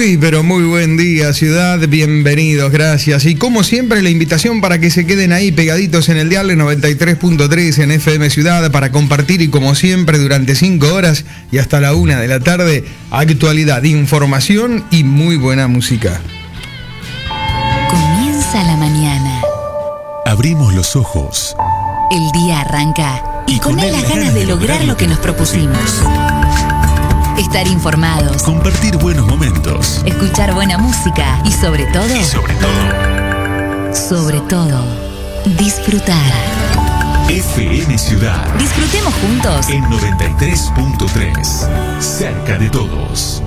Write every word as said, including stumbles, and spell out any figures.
Muy, pero muy buen día, ciudad. Bienvenidos, gracias. Y como siempre, la invitación para que se queden ahí pegaditos en el dial noventa y tres punto tres en F M Ciudad para compartir y como siempre durante cinco horas y hasta la una de la tarde, actualidad, información y muy buena música. Comienza la mañana. Abrimos los ojos. El día arranca y, y con, con él las ganas de lograr lo que nos propusimos. Estar informados, compartir buenos momentos, escuchar buena música y sobre todo, y sobre todo, sobre todo, disfrutar. F M Ciudad. Disfrutemos juntos en noventa y tres punto tres, cerca de todos.